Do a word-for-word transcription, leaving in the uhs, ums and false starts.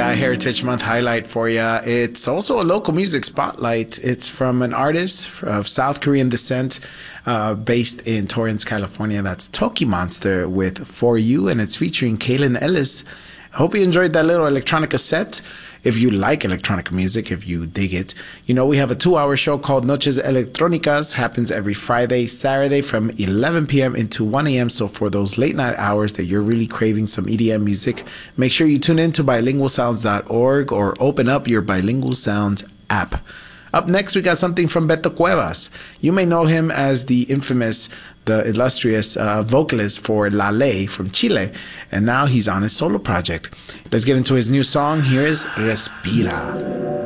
uh, Heritage Month highlight for you. It's also a local music spotlight. It's from an artist of South Korean descent uh, based in Torrance, California. That's Toki Monster with For You, and it's featuring Kaylin Ellis. I hope you enjoyed that little electronica set. If you like electronic music, if you dig it, you know, we have a two-hour show called Noches Electrónicas. Happens every Friday, Saturday from eleven p.m. into one a.m. So for those late night hours that you're really craving some E D M music, make sure you tune in to bilingual sounds dot org or open up your Bilingual Sounds app. Up next, we got something from Beto Cuevas. You may know him as the infamous, the illustrious uh, vocalist for La Ley from Chile, and now he's on his solo project. Let's get into his new song. Here is Respira.